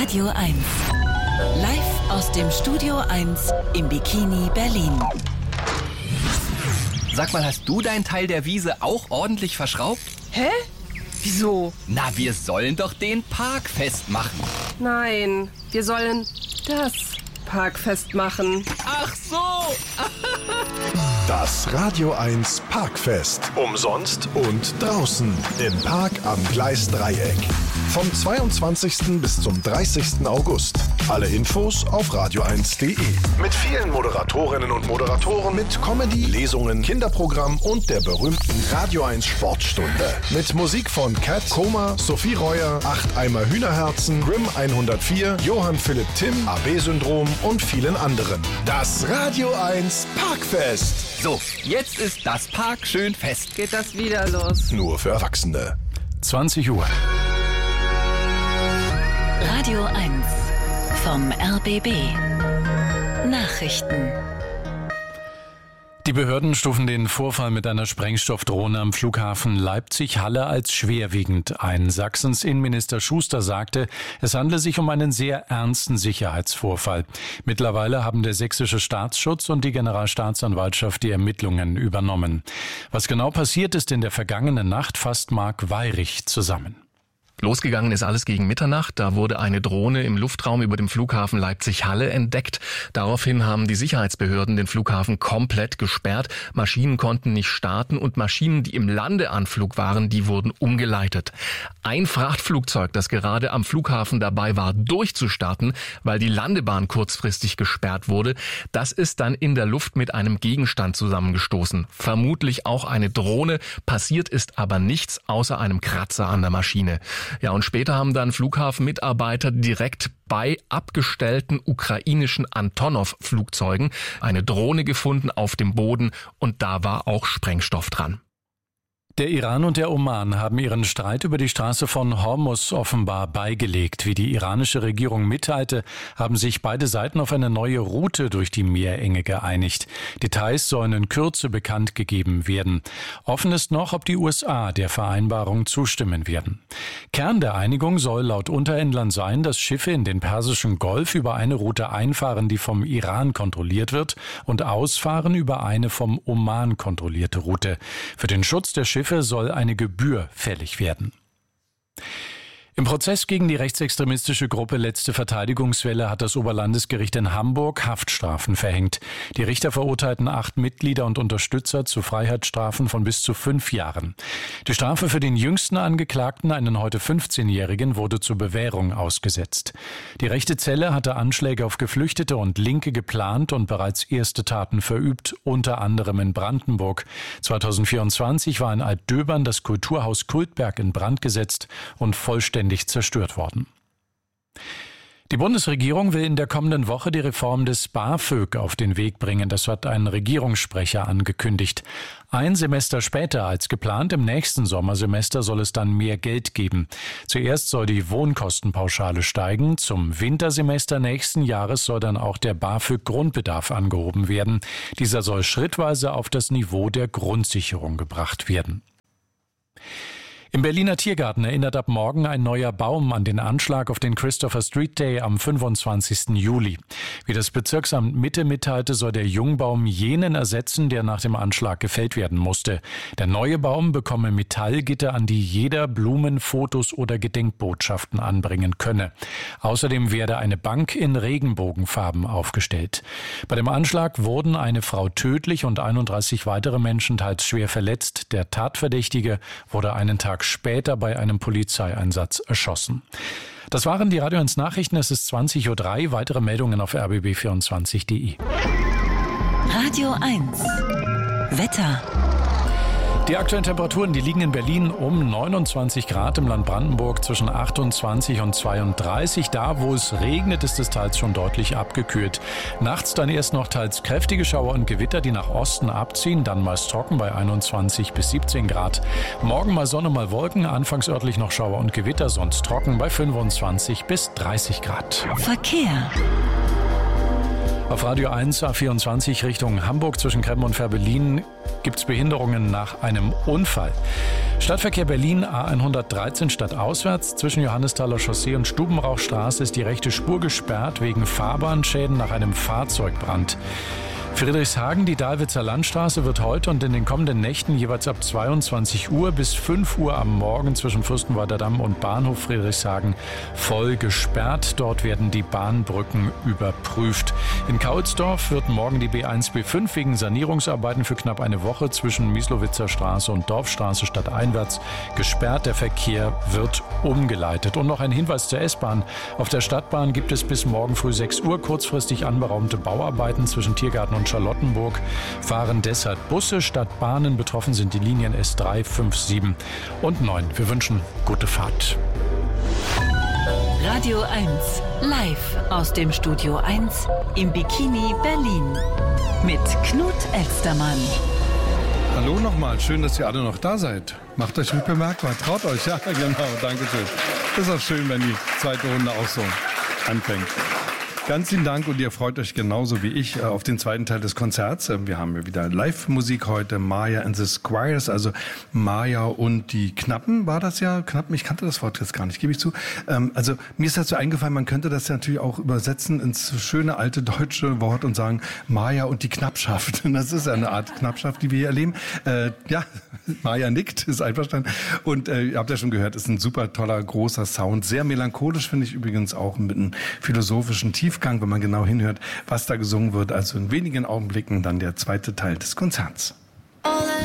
Radio 1. Live aus dem Studio 1 im Bikini Berlin. Sag mal, hast du deinen Teil der Wiese auch ordentlich verschraubt? Hä? Wieso? Na, wir sollen doch den Park festmachen. Nein, wir sollen das Park festmachen. Ach so! Das Radio 1 Parkfest. Umsonst und draußen im Park am Gleisdreieck. Vom 22. bis zum 30. August. Alle Infos auf radio1.de. Mit vielen Moderatorinnen und Moderatoren, mit Comedy, Lesungen, Kinderprogramm und der berühmten Radio 1 Sportstunde. Mit Musik von Cat, Koma, Sophie Reuer, 8 Eimer Hühnerherzen, Grimm 104, Johann Philipp Timm, AB-Syndrom und vielen anderen. Das Radio 1 Parkfest. So, jetzt ist das Park schön fest. Geht das wieder los? Nur für Erwachsene. 20 Uhr. Radio 1 vom RBB. Nachrichten. Die Behörden stufen den Vorfall mit einer Sprengstoffdrohne am Flughafen Leipzig-Halle als schwerwiegend ein. Sachsens Innenminister Schuster sagte, es handle sich um einen sehr ernsten Sicherheitsvorfall. Mittlerweile haben der sächsische Staatsschutz und die Generalstaatsanwaltschaft die Ermittlungen übernommen. Was genau passiert ist in der vergangenen Nacht, fasst Marc Weyrich zusammen. Losgegangen ist alles gegen Mitternacht. Da wurde eine Drohne im Luftraum über dem Flughafen Leipzig-Halle entdeckt. Daraufhin haben die Sicherheitsbehörden den Flughafen komplett gesperrt. Maschinen konnten nicht starten und Maschinen, die im Landeanflug waren, die wurden umgeleitet. Ein Frachtflugzeug, das gerade am Flughafen dabei war, durchzustarten, weil die Landebahn kurzfristig gesperrt wurde, das ist dann in der Luft mit einem Gegenstand zusammengestoßen. Vermutlich auch eine Drohne. Passiert ist aber nichts außer einem Kratzer an der Maschine. Ja, und später haben dann Flughafenmitarbeiter direkt bei abgestellten ukrainischen Antonov-Flugzeugen eine Drohne gefunden auf dem Boden und da war auch Sprengstoff dran. Der Iran und der Oman haben ihren Streit über die Straße von Hormuz offenbar beigelegt. Wie die iranische Regierung mitteilte, haben sich beide Seiten auf eine neue Route durch die Meerenge geeinigt. Details sollen in Kürze bekannt gegeben werden. Offen ist noch, ob die USA der Vereinbarung zustimmen werden. Kern der Einigung soll laut Unterhändlern sein, dass Schiffe in den Persischen Golf über eine Route einfahren, die vom Iran kontrolliert wird, und ausfahren über eine vom Oman kontrollierte Route. Für den Schutz der Schiffe soll eine Gebühr fällig werden. Im Prozess gegen die rechtsextremistische Gruppe Letzte Verteidigungswelle hat das Oberlandesgericht in Hamburg Haftstrafen verhängt. Die Richter verurteilten 8 Mitglieder und Unterstützer zu Freiheitsstrafen von bis zu 5 Jahren. Die Strafe für den jüngsten Angeklagten, einen heute 15-Jährigen, wurde zur Bewährung ausgesetzt. Die rechte Zelle hatte Anschläge auf Geflüchtete und Linke geplant und bereits erste Taten verübt, unter anderem in Brandenburg. 2024 war in Altdöbern das Kulturhaus Kultberg in Brand gesetzt und vollständig zerstört worden. Die Bundesregierung will in der kommenden Woche die Reform des BAföG auf den Weg bringen. Das hat ein Regierungssprecher angekündigt. Ein Semester später als geplant, im nächsten Sommersemester, soll es dann mehr Geld geben. Zuerst soll die Wohnkostenpauschale steigen. Zum Wintersemester nächsten Jahres soll dann auch der BAföG-Grundbedarf angehoben werden. Dieser soll schrittweise auf das Niveau der Grundsicherung gebracht werden. Im Berliner Tiergarten erinnert ab morgen ein neuer Baum an den Anschlag auf den Christopher Street Day am 25. Juli. Wie das Bezirksamt Mitte mitteilte, soll der Jungbaum jenen ersetzen, der nach dem Anschlag gefällt werden musste. Der neue Baum bekomme Metallgitter, an die jeder Blumen, Fotos oder Gedenkbotschaften anbringen könne. Außerdem werde eine Bank in Regenbogenfarben aufgestellt. Bei dem Anschlag wurden eine Frau tödlich und 31 weitere Menschen teils schwer verletzt. Der Tatverdächtige wurde einen Tag später bei einem Polizeieinsatz erschossen. Das waren die Radio 1 Nachrichten. Es ist 20.03 Uhr. Weitere Meldungen auf rbb24.de. Radio 1 Wetter. Die aktuellen Temperaturen, die liegen in Berlin um 29 Grad, im Land Brandenburg zwischen 28 und 32. Da, wo es regnet, ist es teils schon deutlich abgekühlt. Nachts dann erst noch teils kräftige Schauer und Gewitter, die nach Osten abziehen, dann meist trocken bei 21 bis 17 Grad. Morgen mal Sonne, mal Wolken, anfangs örtlich noch Schauer und Gewitter, sonst trocken bei 25 bis 30 Grad. Verkehr. Auf Radio 1 A24 Richtung Hamburg zwischen Kremmen und Fehrbellin gibt es Behinderungen nach einem Unfall. Stadtverkehr Berlin A113 stadtauswärts. Zwischen Johannesthaler Chaussee und Stubenrauchstraße ist die rechte Spur gesperrt wegen Fahrbahnschäden nach einem Fahrzeugbrand. Friedrichshagen, die Dahlwitzer Landstraße wird heute und in den kommenden Nächten jeweils ab 22 Uhr bis 5 Uhr am Morgen zwischen Fürstenwalder Damm und Bahnhof Friedrichshagen voll gesperrt. Dort werden die Bahnbrücken überprüft. In Kaulsdorf wird morgen die B1, B5 wegen Sanierungsarbeiten für knapp eine Woche zwischen Mieslowitzer Straße und Dorfstraße stadteinwärts gesperrt. Der Verkehr wird umgeleitet. Und noch ein Hinweis zur S-Bahn. Auf der Stadtbahn gibt es bis morgen früh 6 Uhr kurzfristig anberaumte Bauarbeiten zwischen Tiergarten und Charlottenburg, fahren deshalb Busse statt Bahnen. Betroffen sind die Linien S3, 5, 7 und 9. Wir wünschen gute Fahrt. Radio 1, live aus dem Studio 1 im Bikini Berlin mit Knut Elstermann. Hallo nochmal, schön, dass ihr alle noch da seid. Macht euch nicht bemerkbar, traut euch. Ja, genau, danke schön. Ist auch schön, wenn die zweite Runde auch so anfängt. Ganz lieben Dank und ihr freut euch genauso wie ich auf den zweiten Teil des Konzerts. Wir haben ja wieder Live-Musik heute, Maya and the Squires, also Maya und die Knappen, war das ja? Knappen, ich kannte das Wort jetzt gar nicht, gebe ich zu. Also mir ist dazu eingefallen, man könnte das ja natürlich auch übersetzen ins schöne alte deutsche Wort und sagen Maya und die Knappschaft. Das ist ja eine Art Knappschaft, die wir hier erleben. Ja, Maya nickt, ist einverstanden. Und ihr habt ja schon gehört, ist ein super toller, großer Sound. Sehr melancholisch, finde ich übrigens auch, mit einem philosophischen Tiefgang, wenn man genau hinhört, was da gesungen wird. Also in wenigen Augenblicken dann der zweite Teil des Konzerts.